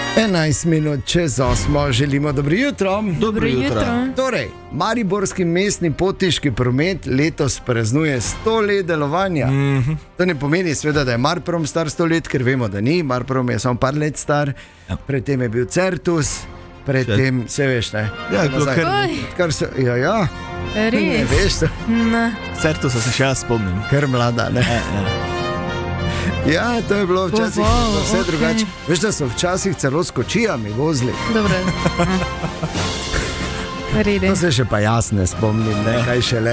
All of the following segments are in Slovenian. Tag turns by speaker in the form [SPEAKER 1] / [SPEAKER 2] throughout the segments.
[SPEAKER 1] 11 minut čez 8, želimo dobro jutro.
[SPEAKER 2] Dobro jutro.
[SPEAKER 1] Torej, mariborski mestni potniški promet letos praznuje 100 let delovanja. To ne pomeni seveda, da je Marprom star 100 let, ker vemo, da ni. Marprom je samo par let star, predtem je bil Certus, predtem se veš, ne?
[SPEAKER 2] Ja,
[SPEAKER 1] kar so, ja. Ne
[SPEAKER 3] Res?
[SPEAKER 1] veš, to
[SPEAKER 2] Certusa se še jaz spomnim.
[SPEAKER 1] kar mlada, ne? Ja, to je bilo včasih vse drugače. Veš, da so včasih celo s kočijami vozili.
[SPEAKER 3] Dobro. Rede.
[SPEAKER 1] To se še pa jaz ne spomnim, ne, kaj šele.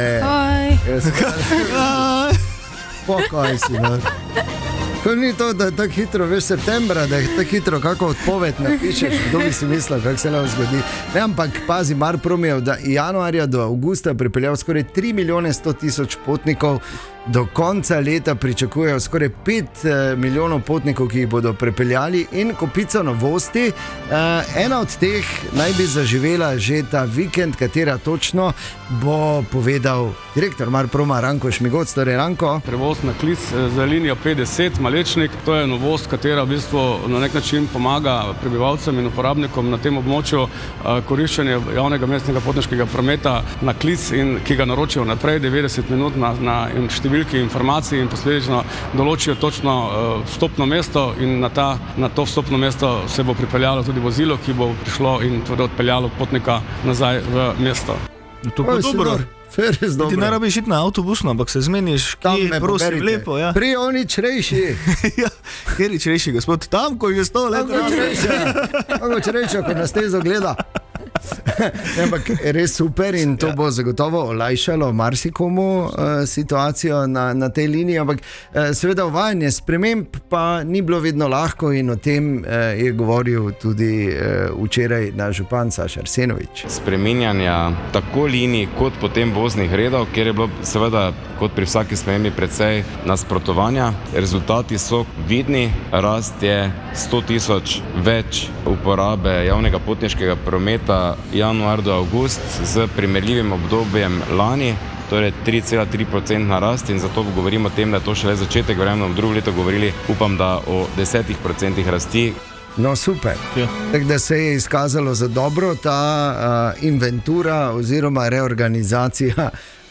[SPEAKER 1] Pokoj si, no. To ni to, da je tako hitro, veš, septembra, da je tako hitro, kako odpoved napišeš, kdo bi si mislil, kako se lahko zgodi. Ne, ampak pazi, Marprom je od januarja do avgusta pripeljal skoraj 3 milijone 100 tisoč potnikov, do konca leta pričakujejo skoraj 5 milijonov potnikov, ki jih bodo prepeljali in kopico novosti. Ena od teh naj bi zaživela že ta vikend, katera točno bo povedal direktor Marproma Ranko Šmigoc. Torej, Ranko.
[SPEAKER 4] Prevoz na klic za linijo 50 Malečnik, to je novost, katera v bistvu na nek način pomaga prebivalcem in uporabnikom na tem območju koriščenje javnega mestnega potniškega prometa na klic, in ki ga naročijo naprej 90 minut na številki informacij in posledično določijo točno vstopno mesto, in na to vstopno mesto se bo pripeljalo tudi vozilo, ki bo prišlo in tudi odpeljalo potnika nazaj v mesto.
[SPEAKER 2] To pa dobro.
[SPEAKER 1] Dobro.
[SPEAKER 2] Ti ne rabiš iti na avtobusno, ampak se zmeniš, kje prosim lepo. Ja.
[SPEAKER 1] Pri Oničrejši.
[SPEAKER 2] Ja, kjer je črejši gospod? Tam, ko je 100 let.
[SPEAKER 1] Oničrejša, ko nas tezo gleda. Ampak res super, in to bo zagotovo olajšalo marsikomu situacijo na tej liniji, ampak seveda uvajanje sprememb pa ni bilo vedno lahko, in o tem je govoril tudi včeraj naš župan Saša Arsenovič.
[SPEAKER 5] Spreminjanja tako linij kot potem voznih redov, kjer je bilo seveda kot pri vsaki spremembi precej nasprotovanja. Rezultati so vidni, rast je 100 tisoč več uporabe javnega potniškega prometa januar do avgust z primerljivim obdobjem lani, torej 3,3% rast, in zato govorimo o tem, da je to šele začetek, verjamem, v drugem letu govorili, upam, da o 10% rasti.
[SPEAKER 1] No, super. Ja. Tako da se je izkazalo za dobro ta inventura oziroma reorganizacija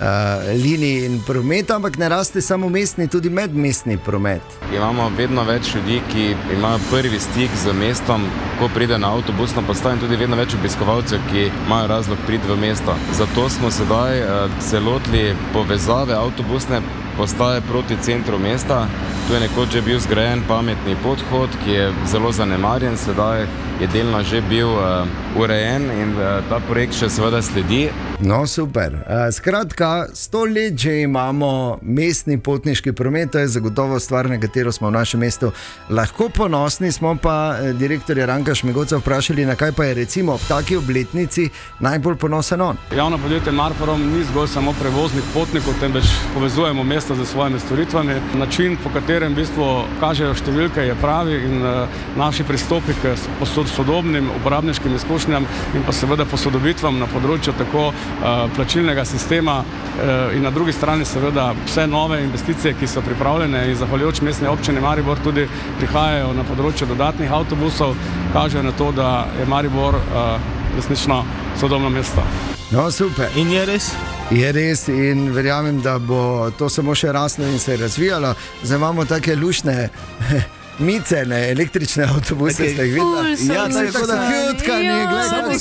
[SPEAKER 1] linij in prometa, ampak ne raste samo mestni, tudi medmestni promet.
[SPEAKER 5] Imamo vedno več ljudi, ki imajo prvi stik z mestom, ko pride na avtobusno postajo, in tudi vedno več obiskovalcev, ki imajo razlog priti v mesto. Zato smo sedaj se lotili povezave avtobusne postaje proti centru mesta. Tu je nekoč že bil zgrajen pametni podhod, ki je zelo zanemarjen, sedaj je delno že bil urejen, in ta projekt še seveda sledi.
[SPEAKER 1] No, super. Skratka, 100 let že imamo mestni potniški promet, to je zagotovo stvar, na katero smo v našem mestu lahko ponosni. Smo pa direktorja Ranka Šmigoca vprašali, na kaj pa je recimo ob taki obletnici najbolj ponosen on.
[SPEAKER 4] Javno podjetje Marprom ni zgolj samo prevoznik potnikov, temveč povezujemo mesto z svojimi storitvami. Način, po katerem v bistvu kažejo številke, je pravi, in naši pristopi k sodobnim uporabniškim izkušnjam in pa seveda posodobitvam na področju tako plačilnega sistema in na drugi strani seveda vse nove investicije, ki so pripravljene, in zahvaljujoč mestne občine Maribor tudi prihajajo na področju dodatnih avtobusov, kažejo na to, da je Maribor resnično sodobno mesto.
[SPEAKER 1] No, super.
[SPEAKER 2] In je res?
[SPEAKER 1] Je res, in verjamem, da bo to samo še raslo in se razvijalo. Zdaj imamo take lušne micene, električne avtobuse, ste jih videli?
[SPEAKER 3] Ja,
[SPEAKER 1] tako da kjutkani, gledaj,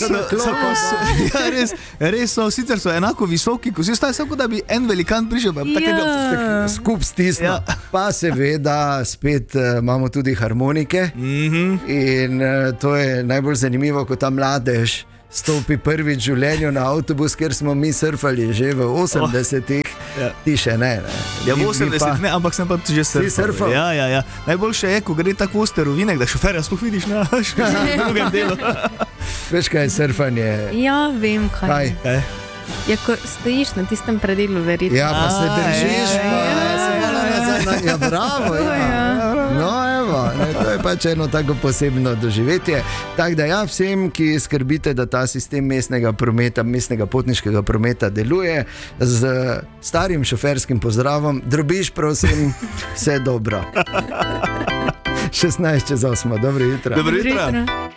[SPEAKER 2] res so, sicer so enako visoki, ko si ostaje, samo da bi en velikan prišel,
[SPEAKER 1] skup stisno. Pa seveda spet imamo tudi harmonike, in to je najbolj zanimivo, ko ta mladež stopi prvič v življenju na avtobus, ker smo mi surfali že v 80-ih. Ti še ne.
[SPEAKER 2] Ja, v 80 ne, ampak sem pa že surfal.
[SPEAKER 1] Si surfal?
[SPEAKER 2] Ja. Najboljše je, ko gre tako v sterovinek, da šoferja sploh vidiš na drugem delu.
[SPEAKER 1] Veš, kaj je surfanje?
[SPEAKER 3] Ja, vem, kaj.
[SPEAKER 1] Kaj?
[SPEAKER 3] Ja, ko stojiš na tistem predelu, verjetno.
[SPEAKER 1] Ja, pa se držiš, ja, bravo, ja. No, evo, to je pač eno tako posebno doživetje. Tako da ja, vsem, ki skrbite, da ta sistem mestnega prometa, mestnega potniškega prometa deluje, z starim šoferskim pozdravom, Drobiž, prosim, vse dobro. 16:08, dobro jutro.
[SPEAKER 2] Dobro jutro.